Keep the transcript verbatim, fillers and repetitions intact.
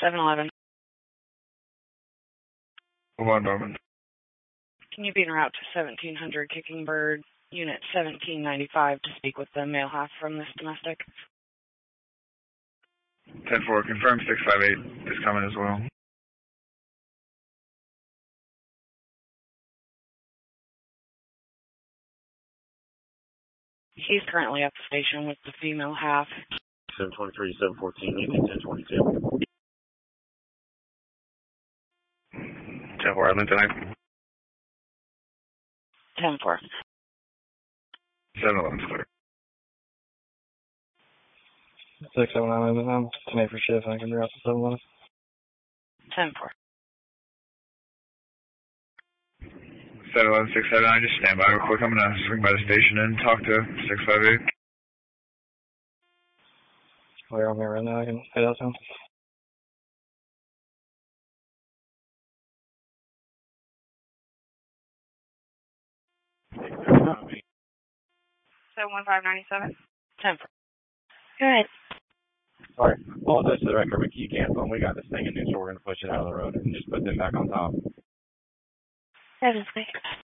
seven eleven. One moment. Can you be en route to seventeen hundred Kicking Bird, Unit seventeen ninety-five, to speak with the male half from this domestic? ten four, confirm six five eight is coming as well. He's currently at the station with the female half. seven twenty-three, seven fourteen, Lincoln ten twenty-two. ten four, Atlanta nine. ten four. seven eleven, clear. six seven nine, I'm ten for shift, I can be out to seven eleven. ten four. seven eleven, six seven nine, just stand by real quick. I'm going to swing by the station and talk to six five eight. We're on here right now, I can head out to him. seven one five nine seven. ten four. Go ahead. Alright, apologize for the record, we keep canceling. We got this thing in neutral, we're going to push it out of the road and just put them back on top. That is great.